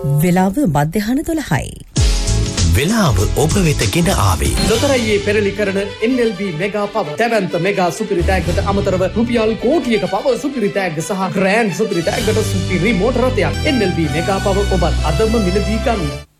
වෙලාව මධ්‍යහන 12යි. වෙලාව ඔබ වෙත ගෙන ආවේ. ලොතරැයියේ පෙරලි කරන NLB මෙගා පව. දැවැන්ත මෙගා සුපිරි තෑග්ගට අමතරව රුපියල් කෝටියක පව සුපිරි තෑග්ග සහ ග්‍රෑන්ඩ් සුපිරි තෑග්ගට සුපිරි මෝටර රථයක්. NLB මෙගා පව ඔබත් අදම මිලදී ගන්න.